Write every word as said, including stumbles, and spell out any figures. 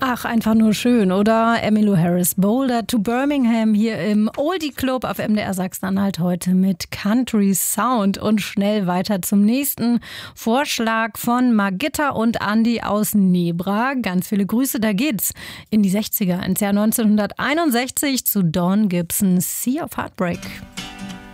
Ach, einfach nur schön, oder? Emmylou Harris, Boulder to Birmingham hier im Oldie Club auf M D R Sachsen-Anhalt heute mit Country Sound und schnell weiter zum nächsten Vorschlag von Margitta und Andy aus Nebra. Ganz viele Grüße, da geht's in die sechziger, ins Jahr neunzehnhunderteinundsechzig zu Dawn Gibson, Sea of Heartbreak.